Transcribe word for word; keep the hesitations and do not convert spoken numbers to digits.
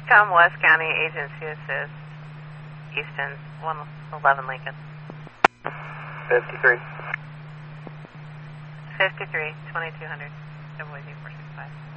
Vicom, West County Agency Assist, Easton, one eleven Lincoln. fifty-three. fifty-three, twenty-two hundred, W Z four six five.